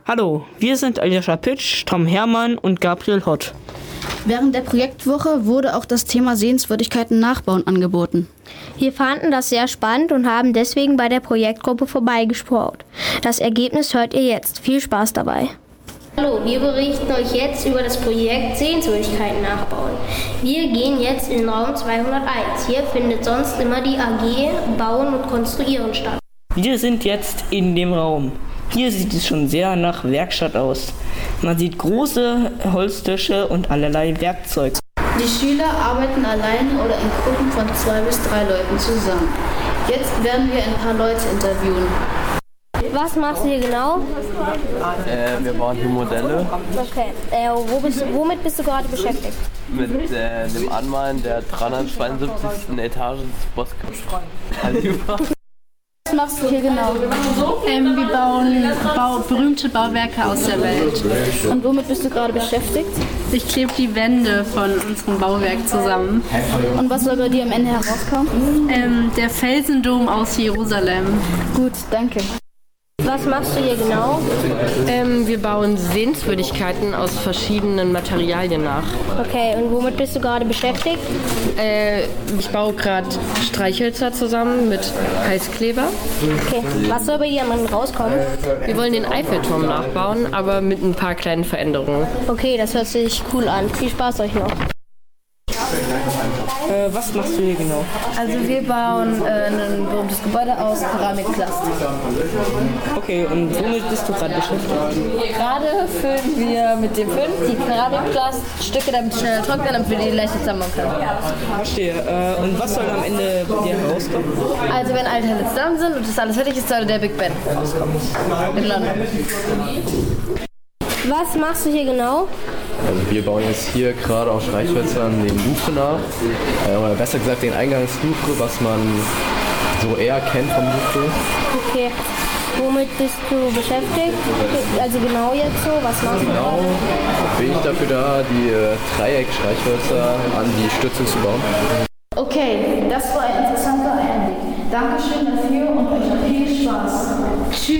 Hallo, wir sind Aljoscha Pitsch, Tom Hermann und Gabriel Hott. Während der Projektwoche wurde auch das Thema Sehenswürdigkeiten nachbauen angeboten. Wir fanden das sehr spannend und haben deswegen bei der Projektgruppe vorbeigeschaut. Das Ergebnis hört ihr jetzt. Viel Spaß dabei. Hallo, wir berichten euch jetzt über das Projekt Sehenswürdigkeiten nachbauen. Wir gehen jetzt in Raum 201. Hier findet sonst immer die AG Bauen und Konstruieren statt. Wir sind jetzt in dem Raum. Hier sieht es schon sehr nach Werkstatt aus. Man sieht große Holztische und allerlei Werkzeug. Die Schüler arbeiten allein oder in Gruppen von 2 bis 3 Leuten zusammen. Jetzt werden wir ein paar Leute interviewen. Was machst du hier genau? Wir bauen hier Modelle. Okay. Womit bist du gerade beschäftigt? Mit dem Anmalen der 372. Etage des Boskalifa. Was machst du hier genau? Wir bauen berühmte Bauwerke aus der Welt. Und womit bist du gerade beschäftigt? Ich klebe die Wände von unserem Bauwerk zusammen. Und was soll bei dir am Ende herauskommen? Der Felsendom aus Jerusalem. Gut, danke. Was machst du hier genau? Wir bauen Sehenswürdigkeiten aus verschiedenen Materialien nach. Okay, und womit bist du gerade beschäftigt? Ich baue gerade Streichhölzer zusammen mit Heißkleber. Okay, was soll bei dir am Ende rauskommen? Wir wollen den Eiffelturm nachbauen, aber mit ein paar kleinen Veränderungen. Okay, das hört sich cool an. Viel Spaß euch noch. Was machst du hier genau? Also wir bauen ein berühmtes Gebäude aus Keramikplast. Okay, und womit bist du gerade beschäftigt? Gerade füllen wir mit dem Föhn die Keramikplaststücke, damit schneller trocknen, damit wir die leichter zusammenbauen können. Verstehe. Und was soll am Ende bei dir herauskommen? Also wenn alle Teile zusammen sind und das alles fertig ist, soll der Big Ben rauskommen. In London. Was machst du hier genau? Also wir bauen jetzt hier gerade auf Streichhölzern den Lufe nach, oder besser gesagt den Eingangslufe, was man so eher kennt vom Lufe. Okay, womit bist du beschäftigt? Also genau jetzt so, was machst du Genau gerade? bin ich dafür da, die Dreieck-Streichhölzer an die Stützen zu bauen. Okay, das war ein interessanter Einblick. Dankeschön dafür und euch noch viel Spaß. Tschüss.